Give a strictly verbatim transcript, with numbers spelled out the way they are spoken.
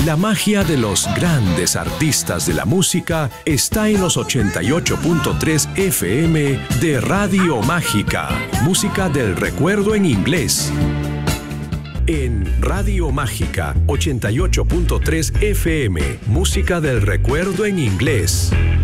La magia de los grandes artistas de la música está en los ochenta y ocho punto tres F M de Radio Mágica. Música del recuerdo en inglés. En Radio Mágica ochenta y ocho punto tres F M, música del recuerdo en inglés.